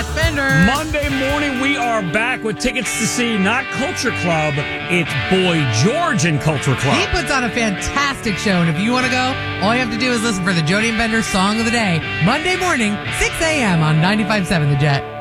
Jeff Bender. Monday morning, we are back with tickets to see not Culture Club, it's Boy George and Culture Club. He puts on a fantastic show, and if you want to go, all you have to do is listen for the Jody and Bender Song of the Day, Monday morning, 6 a.m. on 95.7 The Jet.